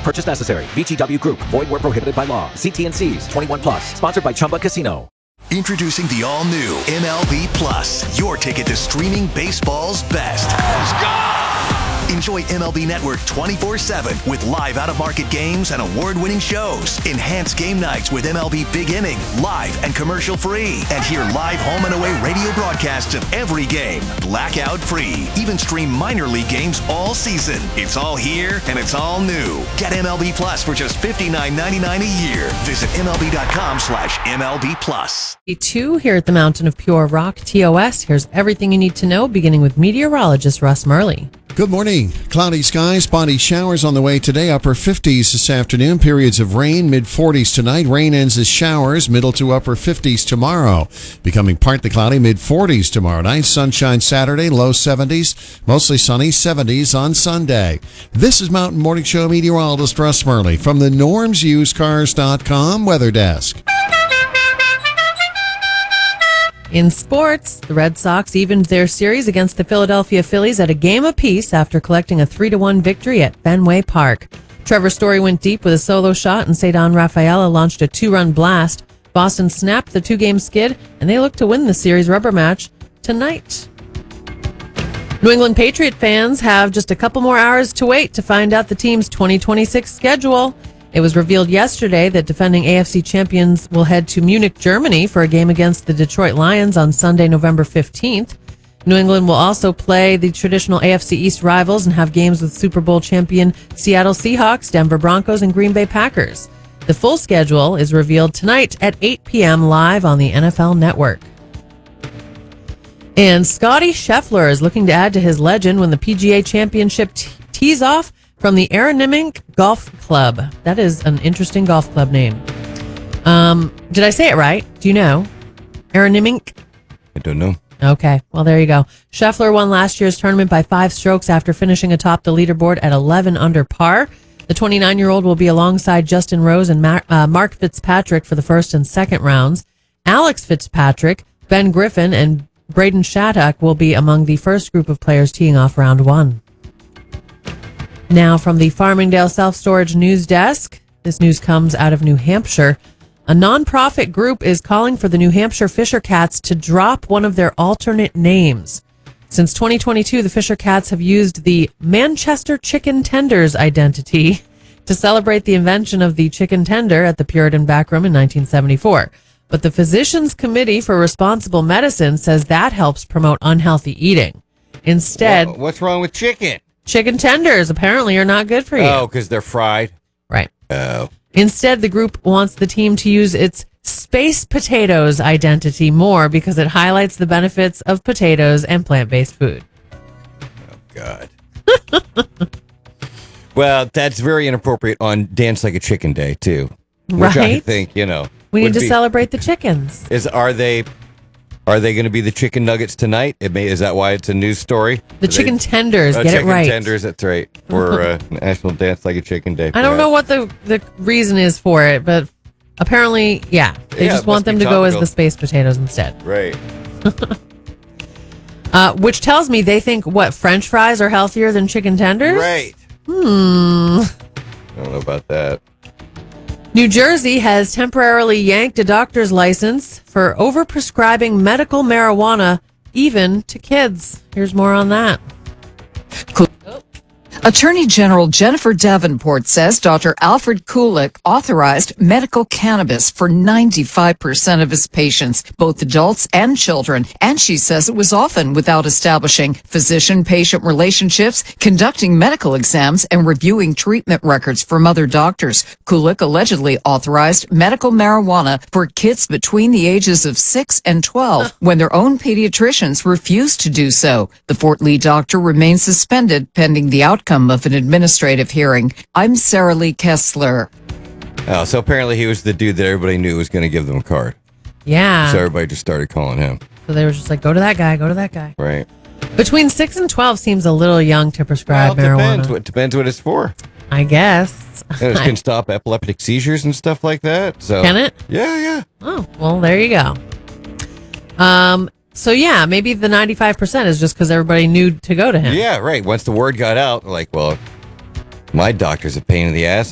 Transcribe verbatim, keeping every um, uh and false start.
purchase necessary. V G W Group. Void where prohibited by law. See T N Cs. twenty-one plus. Sponsored by Chumba Casino. Introducing the all-new M L B Plus, your ticket to streaming baseball's best. Let's go! Enjoy M L B Network twenty-four seven with live out-of-market games and award-winning shows. Enhanced game nights with M L B Big Inning, live and commercial-free. And hear live home and away radio broadcasts of every game, blackout-free. Even stream minor league games all season. It's all here and it's all new. Get M L B Plus for just fifty-nine ninety-nine a year. Visit MLB.com slash MLB Plus. Two here at the Mountain of Pure Rock, T O S. Here's everything you need to know, beginning with meteorologist Russ Murley. Good morning. Cloudy skies, spotty showers on the way today. Upper fifties this afternoon. Periods of rain, mid forties tonight. Rain ends as showers, middle to upper fifties tomorrow. Becoming partly cloudy, mid forties tomorrow night. Sunshine Saturday, low seventies. Mostly sunny, seventies on Sunday. This is Mountain Morning Show meteorologist Russ Murley from the norms used cars dot com weather desk. In sports, the Red Sox evened their series against the Philadelphia Phillies at a game apiece after collecting a three to one victory at Fenway Park. Trevor Story went deep with a solo shot, and Ceddanne Rafaela launched a two-run blast. Boston snapped the two-game skid, and they look to win the series rubber match tonight. New England Patriot fans have just a couple more hours to wait to find out the team's twenty twenty-six schedule. It was revealed yesterday that defending A F C champions will head to Munich, Germany for a game against the Detroit Lions on Sunday, November fifteenth. New England will also play the traditional A F C East rivals and have games with Super Bowl champion Seattle Seahawks, Denver Broncos, and Green Bay Packers. The full schedule is revealed tonight at eight p.m. live on the N F L Network. And Scotty Scheffler is looking to add to his legend when the P G A Championship t- tees off from the Aronimink Golf Club. That is an interesting golf club name. Um, did I say it right? Do you know? Aronimink? I don't know. Okay, well, there you go. Scheffler won last year's tournament by five strokes after finishing atop the leaderboard at eleven under par. The twenty-nine-year-old will be alongside Justin Rose and Mar- uh, Mark Fitzpatrick for the first and second rounds. Alex Fitzpatrick, Ben Griffin, and Braden Shattuck will be among the first group of players teeing off round one. Now from the Farmingdale Self-Storage News Desk, this news comes out of New Hampshire. A nonprofit group is calling for the New Hampshire Fisher Cats to drop one of their alternate names. Since twenty twenty-two, the Fisher Cats have used the Manchester Chicken Tenders identity to celebrate the invention of the chicken tender at the Puritan Backroom in nineteen seventy-four. But the Physicians Committee for Responsible Medicine says that helps promote unhealthy eating. Instead, Well, what's wrong with chicken? Chicken tenders apparently are not good for you. Oh, because they're fried? Right. Oh. Instead, the group wants the team to use its Space Potatoes identity more because it highlights the benefits of potatoes and plant-based food. Oh, God. Well, that's very inappropriate on Dance Like a Chicken Day, too. Which I Right? think, you know. We need would to be- celebrate the chickens. Is Are they... Are they going to be the chicken nuggets tonight? It may, is that why it's a news story? The Are chicken they, tenders, oh, get it chicken right. tenders, that's right. For uh, National Dance Like a Chicken Day. I don't know perhaps. what the, the reason is for it, but apparently, yeah. They Yeah, just it want must them be to go as topical. the space potatoes instead. Right. Uh, which tells me they think, what, French fries are healthier than chicken tenders? Right. Hmm. I don't know about that. New Jersey has temporarily yanked a doctor's license for overprescribing medical marijuana, even to kids. Here's more on that. Attorney General Jennifer Davenport says Doctor Alfred Kulik authorized medical cannabis for ninety-five percent of his patients, both adults and children, and she says it was often without establishing physician-patient relationships, conducting medical exams, and reviewing treatment records from other doctors. Kulik allegedly authorized medical marijuana for kids between the ages of six and twelve when their own pediatricians refused to do so. The Fort Lee doctor remains suspended pending the outcome of an administrative hearing. I'm Sarah Lee Kessler. Oh, so apparently he was the dude that everybody knew was going to give them a card. Yeah. So everybody just started calling him. So they were just like, go to that guy, go to that guy. Right. Between six and twelve seems a little young to prescribe Well, it marijuana. depends. What depends what it's for. I guess. And it can stop epileptic seizures and stuff like that. So Can it? Yeah, yeah. Oh, well, there you go. Um. So, yeah, maybe the ninety-five percent is just because everybody knew to go to him. Yeah, right. Once the word got out, like, well, my doctor's a pain in the ass.